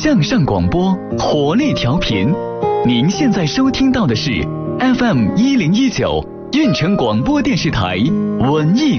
向上广播，活力调频。您现在收听到的是 FM1019运城广播电视台文艺